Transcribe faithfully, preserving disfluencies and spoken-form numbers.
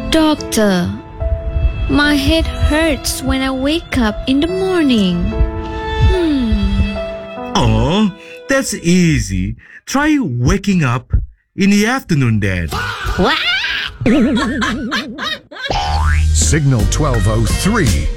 Doctor, my head hurts when I wake up in the morning. Hmm. Oh, that's easy. Try waking up in the afternoon then. What? Signal twelve oh three